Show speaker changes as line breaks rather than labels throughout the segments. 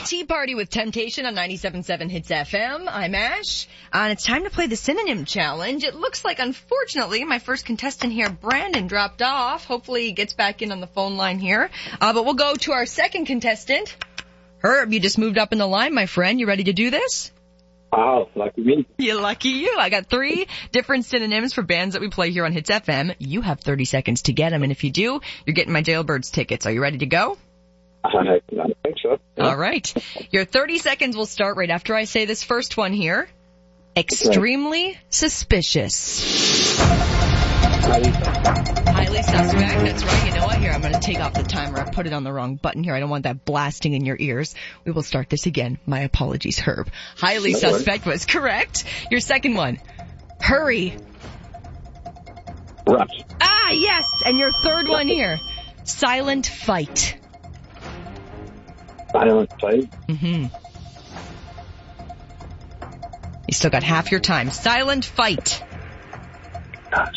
Tea Party with Temptation on 97.7 Hits FM. I'm Ash, and it's time to play the Synonym Challenge. It looks like, unfortunately, my first contestant here, Brandon, dropped off. Hopefully he gets back in on the phone line here. But we'll go to our second contestant. Herb, you just moved up in the line, my friend. You ready to do this?
Wow, lucky me.
You lucky you. I got 3 different synonyms for bands that we play here on Hits FM. You have 30 seconds to get them, and if you do, you're getting my Jailbirds tickets. Are you ready to go?
I think so. Yeah.
All right. Your 30 seconds will start right after I say this first one here. Extremely suspicious. Highly suspect. That's right. You know what? Here, I'm going to take off the timer. I put it on the wrong button here. I don't want that blasting in your ears. We will start this again. My apologies, Herb. Highly suspect was correct. Your second one. Hurry.
Rush.
Ah, yes. And your third one here. Silent fight.
Silent fight.
Mm-hmm. You still got half your time. Silent fight.
Gosh.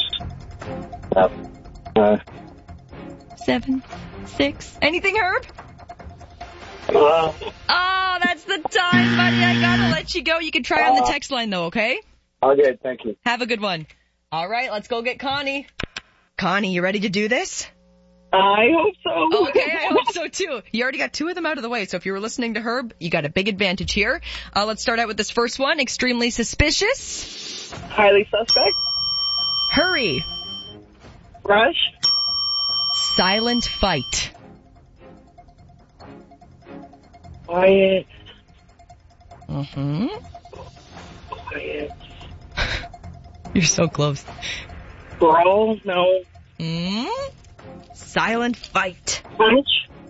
7, 6. Anything, Herb? Oh, that's the time, buddy. I gotta let you go. You can try on the text line, though, okay?
Okay, thank you.
Have a good one. All right, let's go get Connie. Connie, you ready to do this?
I hope so.
Okay, I hope so, too. You already got 2 of them out of the way, so if you were listening to Herb, you got a big advantage here. Let's start out with this first one. Extremely suspicious.
Highly suspect.
Hurry.
Rush.
Silent fight.
Quiet.
Mm-hmm.
Quiet.
You're so close.
Brawl. No.
Silent fight.
Punch.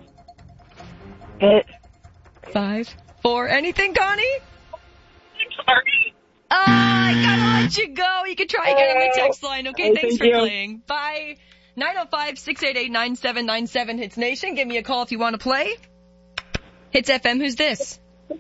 Hit.
5, 4. Anything, Connie?
I'm sorry.
I gotta let you go. You can try again on the text line. Okay, thanks for
you.
playing. Bye. 905-688-9797 Hits Nation. Give me a call if you want to play. Hits FM, who's this?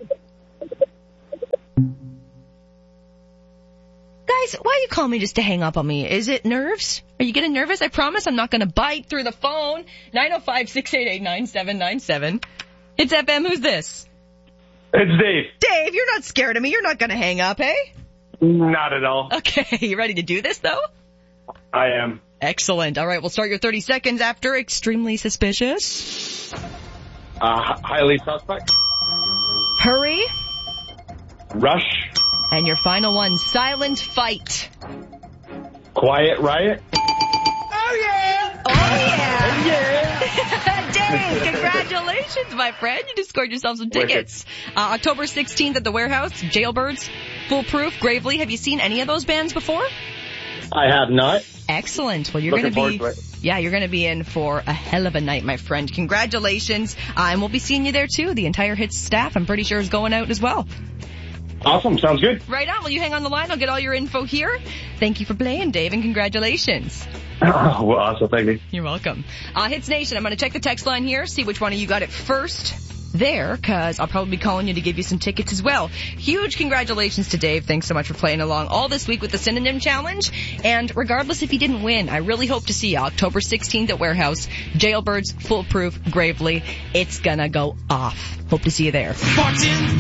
Guys, why you call me just to hang up on me? Is it nerves? Are you getting nervous? I promise I'm not going to bite through the phone. 905-688-9797. Hits FM, who's this?
It's Dave.
Dave, you're not scared of me. You're not going to hang up, hey?
Not at all.
Okay, you ready to do this, though?
I am.
Excellent. All right, we'll start your 30 seconds after extremely suspicious.
Highly suspect.
Hurry.
Rush.
And your final one, silent fight.
Quiet riot.
Oh, yeah. Dave, congratulations, my friend. You just scored yourself some tickets. October 16th at the Warehouse, Jailbirds, Foolproof, Gravely. Have you seen any of those bands before?
I have not.
Excellent. Well, you're
Looking
going to be,
forward to it.
yeah, you're going to be in for a hell of a night, my friend. Congratulations. And we'll be seeing you there, too. The entire Hits staff, I'm pretty sure, is going out as well.
Awesome. Sounds good.
Right on. Will you hang on the line? I'll get all your info here. Thank you for playing, Dave, and congratulations.
Well, awesome. Thank you.
You're welcome. Hits Nation, I'm going to check the text line here, see which one of you got it first there, because I'll probably be calling you to give you some tickets as well. Huge congratulations to Dave. Thanks so much for playing along all this week with the Synonym Challenge. And regardless if you didn't win, I really hope to see you October 16th at Warehouse, Jailbirds, Foolproof, Gravely. It's gonna go off. Hope to see you there.